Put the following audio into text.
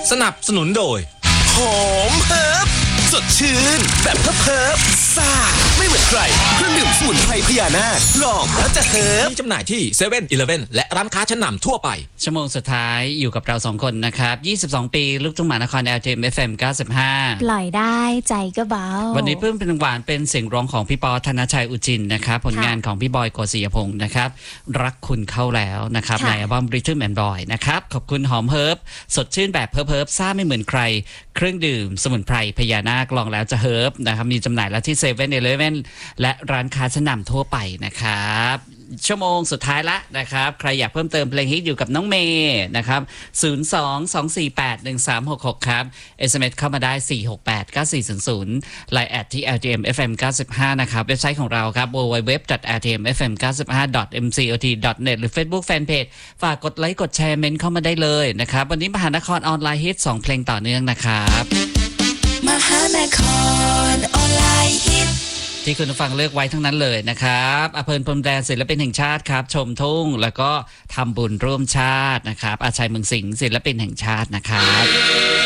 สนับสนุนโดยหอมเฮิร์บสดชื่นแบบเฮิร์บซ่าไม่เหมือนใครเครื่องดื่มสมุนไพรพญานาคลองแล้วจะเฮิร์บมีจำหน่ายที่เซเว่นอีเลฟเว่นและร้านค้าชั้นนำทั่วไปชั่วโมงสุดท้ายอยู่กับเรา2คนนะครับ22ปีลูกทุ่งมหานคร LTM FM 95 ปล่อยได้ใจก็เบาวันนี้เพิ่มเป็นหวานเป็นเสียงร้องของพี่ปอธนชัยอุจินนะครับผลงานของพี่บอยโกศิยพงศ์นะครับรักคุณเข้าแล้วนะครับในอัลบั้ม Rhythm and Boy นะครับขอบคุณหอมเฮิร์บสดชื่นแบบเฮิร์บซ่าไม่เหมือนใครเครื่องดื่มสมุนไพรพญานาคลองแล้วจะเฮิร์บนะครับมีจำหน่ายแล้วที่เซเว่นอีเลฟเว่นและร้านค้าชั้นนำทั่วไปนะครับชั่วโมงสุดท้ายละนะครับใครอยากเพิ่มเติมเพลงฮิตอยู่กับน้องเมย์นะครับ02-248-1366ครับ SMS เข้ามาได้468-9400 ไลน์แอดที่ LTM FM 95นะครับเว็บไซต์ของเราครับ www.rtmfm95.mcot.net หรือ Facebook Fanpage ฝากกดไลค์กดแชร์เมนต์เข้ามาได้เลยนะครับวันนี้มหานครออนไลน์ฮิต2เพลงต่อเนื่องนะครับมหานครออนไลน์ฮิตที่คุณผู้ฟังเลือกไว้ทั้งนั้นเลยนะครับอภรณ์พรหมแดนศิลปินแห่งชาติครับชมทุ่งแล้วก็ทำบุญร่วมชาตินะครับอาชัยเมืองสิงห์ศิลปินแห่งชาตินะครับ